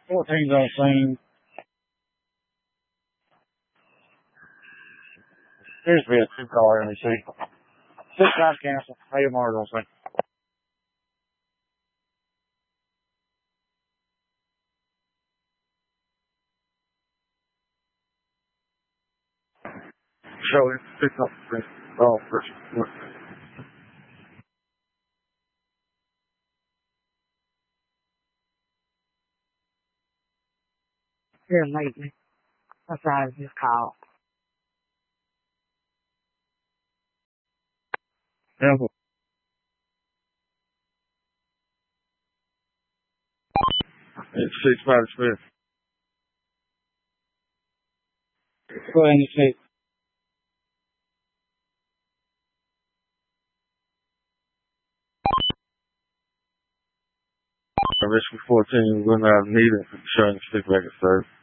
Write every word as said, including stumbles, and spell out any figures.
fourteen's on scene. Here's the two car, let me see. Six times cancel. Hey, Mar's on scene. So it's six up the scene. Oh, first. Here lately. That's why I just called. Yeah. It's six five Smith. Go ahead and see. Risk fourteen, we're going to have need it. Showing the stick back at third.